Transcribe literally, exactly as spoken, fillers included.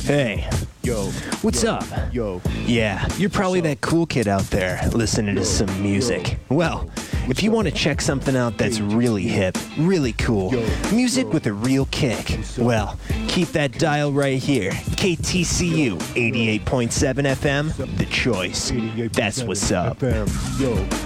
Hey, Yo, what's yo, up? Yo, Yeah, you're probably that cool kid out there listening to some music. Well, if you want to check something out that's really hip, really cool, music with a real kick, well, keep that dial right here. K T C U eighty-eight point seven F M, The Choice. That's what's up. F M, yo.